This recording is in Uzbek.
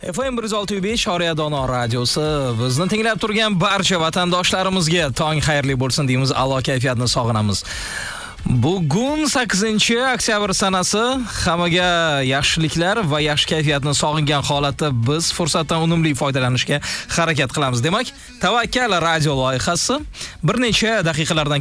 FM 106.5 Shoriya Dono radiosi bizni tinglab turgan barcha vatandoshlarimizga tong xayrli bo'lsin deymiz. Alloh kayfiyatni sog'inamiz. Bugun 8-oktyabr sanasi, hammaga yaxshiliklar va yaxshi kayfiyatni sog'ingan holatda biz fursatdan unumli foydalanishga harakat qilamiz. Demak, Tavakkal radio loyihasi bir necha daqiqalardan